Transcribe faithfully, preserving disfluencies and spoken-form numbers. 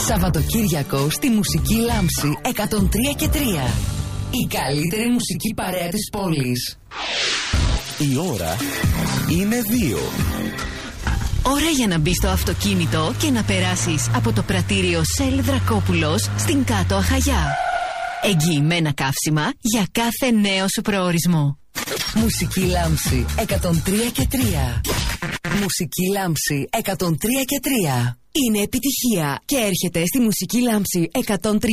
Σαββατοκύριακο στη Μουσική Λάμψη εκατόν τρία και τρία. Η καλύτερη μουσική παρέα της πόλης. Η ώρα είναι δύο. Ώρα για να μπεις στο αυτοκίνητο και να περάσεις από το πρατήριο Σελ Δρακόπουλος στην Κάτω Αχαγιά. Εγγυημένα καύσιμα για κάθε νέο σου προορισμό. Μουσική Λάμψη εκατόν τρία και τρία. Μουσική Λάμψη εκατόν τρία και τρία. Είναι επιτυχία και έρχεται στη Μουσική Λάμψη εκατόν τρία.